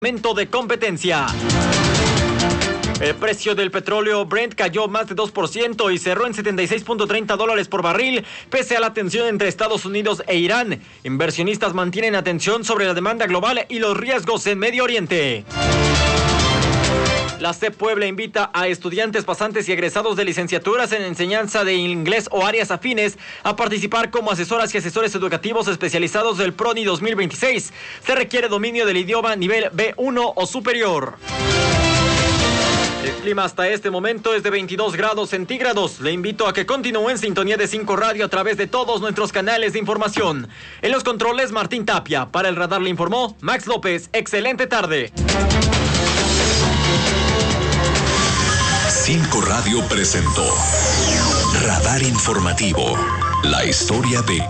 Aumento de competencia. El precio del petróleo Brent cayó más de 2% y cerró en $76.30 por barril, pese a la tensión entre Estados Unidos e Irán. Inversionistas mantienen atención sobre la demanda global y los riesgos en Medio Oriente. La CEP Puebla invita a estudiantes, pasantes y egresados de licenciaturas en enseñanza de inglés o áreas afines a participar como asesoras y asesores educativos especializados del PRONI 2026. Se requiere dominio del idioma nivel B1 o superior. El clima hasta este momento es de 22 grados centígrados. Le invito a que continúe en sintonía de 5 Radio a través de todos nuestros canales de información. En los controles, Martín Tapia. Para el radar le informó Max López. Excelente tarde. 5 Radio presentó Radar Informativo, la historia de